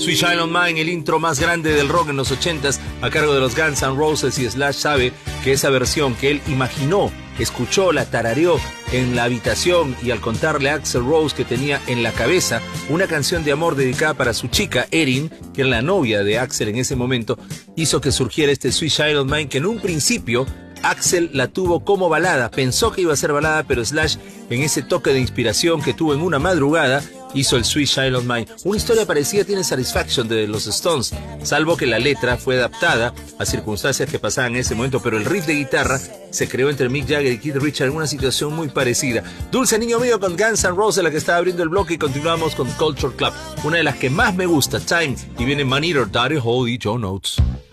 Sweet Child O' Mine, el intro más grande del rock en los 80s, a cargo de los Guns N' Roses, y Slash sabe que esa versión que él imaginó, escuchó, la tarareó en la habitación y al contarle a Axl Rose que tenía en la cabeza una canción de amor dedicada para su chica, Erin, que era la novia de Axl en ese momento, hizo que surgiera este Sweet Child O' Mine, que en un principio Axl la tuvo como balada, pensó que iba a ser balada, pero Slash, en ese toque de inspiración que tuvo en una madrugada, hizo el Sweet Child O' Mine. Una historia parecida tiene Satisfaction de los Stones, salvo que la letra fue adaptada a circunstancias que pasaban en ese momento, pero el riff de guitarra se creó entre Mick Jagger y Keith Richards en una situación muy parecida. Dulce Niño Mío con Guns N' Roses, la que estaba abriendo el bloque, y continuamos con Culture Club, una de las que más me gusta, Time, y viene Man Eater, Daddy Holly, Joe Notes.